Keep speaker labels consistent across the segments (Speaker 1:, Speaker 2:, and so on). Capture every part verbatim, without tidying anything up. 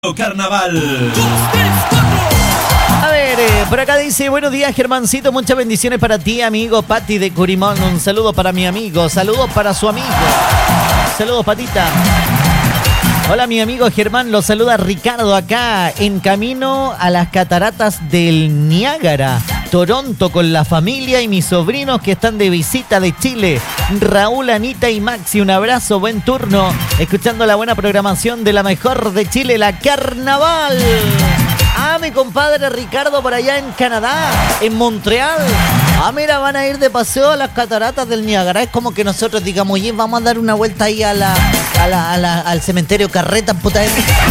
Speaker 1: Carnaval.
Speaker 2: A ver, eh, por acá dice, buenos días Germancito, muchas bendiciones para ti, amigo Pati de Curimón. Un saludo para mi amigo, saludos para su amigo. Saludos, Patita. Hola, mi amigo Germán, lo saluda Ricardo acá, en camino a las cataratas del Niágara, Toronto, con la familia y mis sobrinos que están de visita de Chile. Raúl, Anita y Maxi, un abrazo, buen turno, escuchando la buena programación de la mejor de Chile, la Carnaval. Ah, mi compadre Ricardo por allá en Canadá, en Montreal. Ah, mira, van a ir de paseo a las cataratas del Niágara. Es como que nosotros digamos, oye, vamos a dar una vuelta ahí a la, a la, a la, al cementerio Carreta, puta.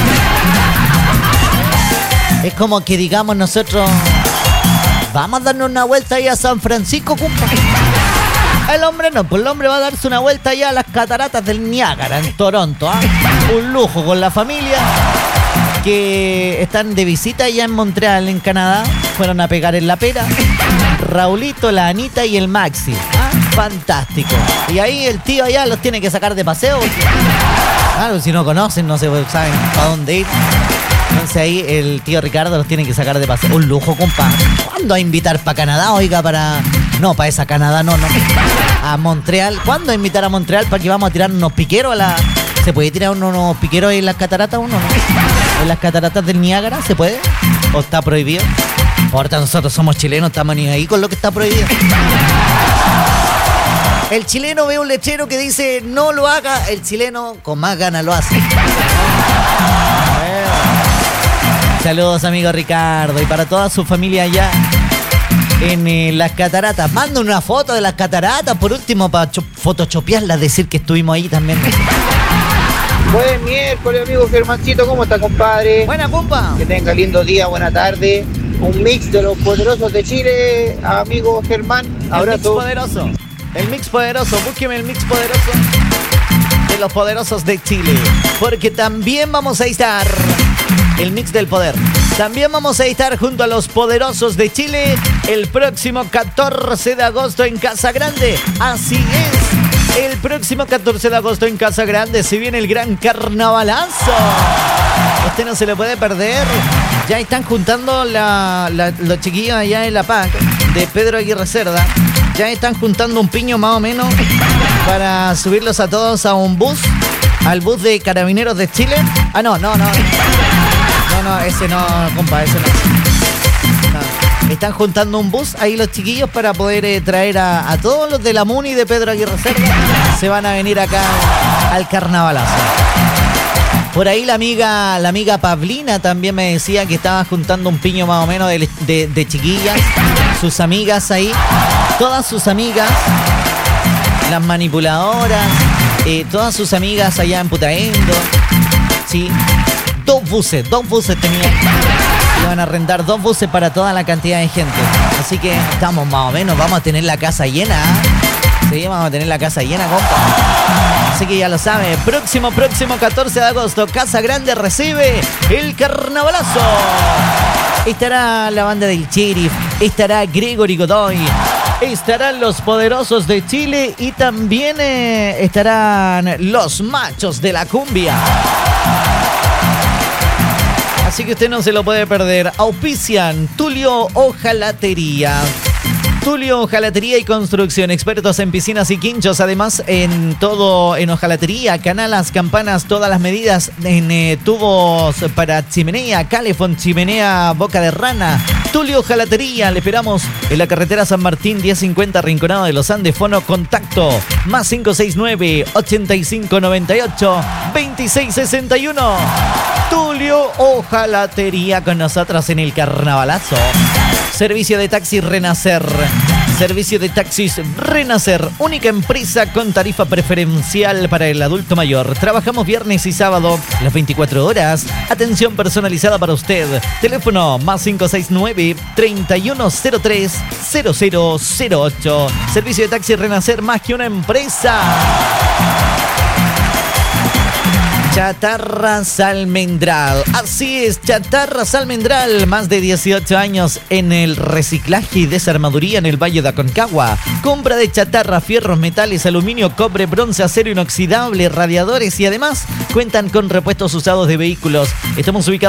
Speaker 2: Es como que digamos nosotros, vamos a darnos una vuelta ahí a San Francisco, compa. El hombre no, pues el hombre va a darse una vuelta allá a las cataratas del Niágara, en Toronto. ¿Ah? Un lujo con la familia, que están de visita allá en Montreal, en Canadá. Fueron a pegar en la pera. Raulito, la Anita y el Maxi. ¿Ah? Fantástico. Y ahí el tío allá los tiene que sacar de paseo. Porque, claro, si no conocen, no se saben a dónde ir. Entonces ahí el tío Ricardo los tiene que sacar de paseo. Un lujo, compa. ¿Cuándo a invitar para Canadá? Oiga, para... No, para esa Canadá, no, no. A Montreal. ¿Cuándo a invitar a Montreal para que vamos a tirar unos piqueros a la... ¿Se puede tirar unos, unos piqueros en las cataratas uno, no? ¿En las cataratas del Niágara se puede? ¿O está prohibido? Ahorita nosotros somos chilenos, estamos ni ahí con lo que está prohibido. El chileno ve un lechero que dice no lo haga, el chileno con más ganas lo hace. Saludos, amigo Ricardo, y para toda su familia allá en eh, las cataratas. Manda una foto de las cataratas, por último, para cho- photoshopearlas, decir que estuvimos ahí también.
Speaker 3: Buen miércoles, amigo Germancito, ¿cómo está, compadre?
Speaker 2: Buena, compa.
Speaker 3: Que tenga lindo día, buena tarde. Un mix de los poderosos de Chile, amigo Germán.
Speaker 2: Abrazo. El mix
Speaker 3: Abrazo.
Speaker 2: poderoso. El mix poderoso. Búsqueme el mix poderoso de los poderosos de Chile. Porque también vamos a estar... El mix del poder. También vamos a estar junto a los poderosos de Chile el próximo catorce de agosto en Casa Grande. Así es. El próximo catorce de agosto en Casa Grande se viene el gran carnavalazo. Usted no se lo puede perder. Ya están juntando la, la, los chiquillos allá en La Paz de Pedro Aguirre Cerda. Ya están juntando un piño más o menos para subirlos a todos a un bus. Al bus de Carabineros de Chile. Ah, no, no, no. No, no, ese no, compa, ese no. no. Están juntando un bus ahí los chiquillos para poder eh, traer a, a todos los de la Muni de Pedro Aguirre Cerda. Se van a venir acá al carnavalazo. Por ahí la amiga, la amiga Pablina también me decía que estaba juntando un piño más o menos de, de, de chiquillas. Sus amigas ahí. Todas sus amigas. Las manipuladoras. Eh, todas sus amigas allá en Putaendo. Sí. Dos buses, dos buses tenían. Iban a arrendar dos buses para toda la cantidad de gente. Así que estamos más o menos, vamos a tener la casa llena. Sí, vamos a tener la casa llena, compa. Así que ya lo sabe, próximo, próximo catorce de agosto, Casa Grande recibe el carnavalazo. Estará la banda del Sheriff, estará Gregory Godoy, estarán los poderosos de Chile y también eh, estarán los machos de la cumbia. Así que usted no se lo puede perder. Auspician Tulio Hojalatería. Tulio Hojalatería y Construcción, expertos en piscinas y quinchos, además en todo, en hojalatería, canalas, campanas, todas las medidas, en eh, tubos para chimenea, calefón, chimenea, boca de rana. Tulio Hojalatería, le esperamos en la carretera San Martín diez cincuenta, Rinconado de los Andes. Fono contacto más cinco seis nueve, ochenta y cinco noventa y ocho, veintiséis sesenta y uno. Tulio Hojalatería con nosotros en el carnavalazo. Servicio de taxi Renacer. Servicio de taxis Renacer. Única empresa con tarifa preferencial para el adulto mayor. Trabajamos viernes y sábado las veinticuatro horas. Atención personalizada para usted. Teléfono más cinco seis nueve, treinta y uno cero tres, cero cero cero ocho. Servicio de taxi Renacer, más que una empresa. Chatarras Almendral. Así es, Chatarras Almendral. Más de dieciocho años en el reciclaje y desarmaduría en el Valle de Aconcagua. Compra de chatarra, fierros, metales, aluminio, cobre, bronce, acero inoxidable, radiadores y además cuentan con repuestos usados de vehículos. Estamos ubicados